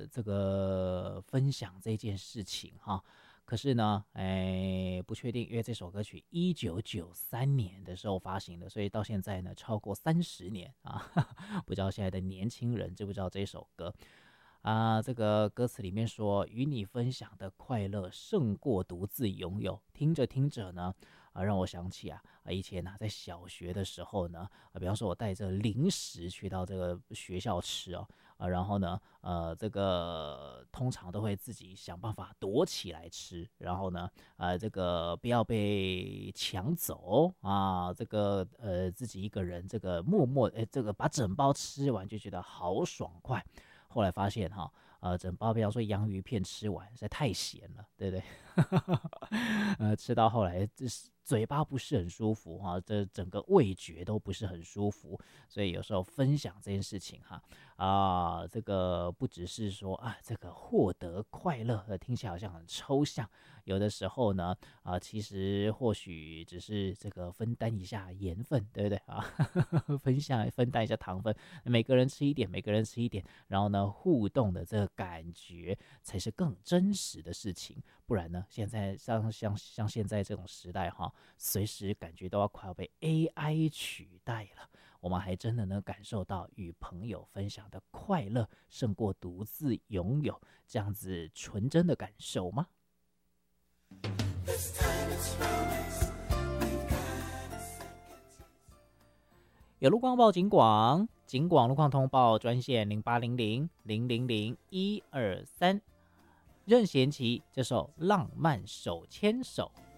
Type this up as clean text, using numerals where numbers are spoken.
这个分享这件事情哈。可是呢，不确定，因为这首歌曲1993年的时候发行的，所以到现在呢超过30年啊，不知道现在的年轻人知不知道这首歌啊？这个歌词里面说，与你分享的快乐胜过独自拥有。听着听着呢，让我想起以前在小学的时候呢，比方说我带着零食去到这个学校吃哦，然后呢，这个通常都会自己想办法躲起来吃，然后呢，这个不要被抢走啊，这个自己一个人这个默默这个把整包吃完就觉得好爽快。后来发现整包比方说洋芋片吃完实在太咸了，对不对？吃到后来这嘴巴不是很舒服这整个味觉都不是很舒服，所以有时候分享这件事情这个不只是说这个获得快乐，听起来好像很抽象，有的时候呢其实或许只是这个分担一下盐分，对不对分担一下糖分，每个人吃一点，每个人吃一点，然后呢互动的这个感觉才是更真实的事情。不然呢，现在像现在这种时代随时感觉都要快要被 AI 取代了，我们还真的能感受到与朋友分享的快乐胜过独自拥有这样子纯真的感受吗？有路况报警广，警广路况通报专线0800000123。任贤齐这首《浪漫手牵手》。